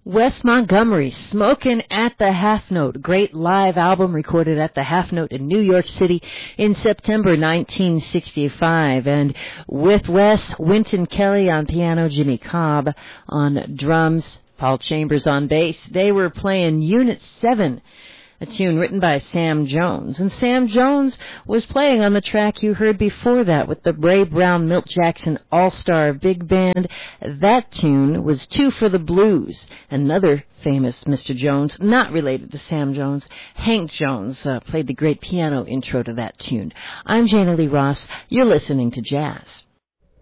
Wes Montgomery, Smokin' at the Half Note, great live album recorded at the Half Note in New York City in September 1965. And with Wes, Wynton Kelly on piano, Jimmy Cobb on drums, Paul Chambers on bass. They were playing Unit 7, a tune written by Sam Jones. And Sam Jones was playing on the track you heard before that with the Ray Brown Milt Jackson All-Star Big Band. That tune was Two for the Blues. Another famous Mr. Jones, not related to Sam Jones, Hank Jones, played the great piano intro to that tune. I'm Jana Lee Ross. You're listening to Jazz.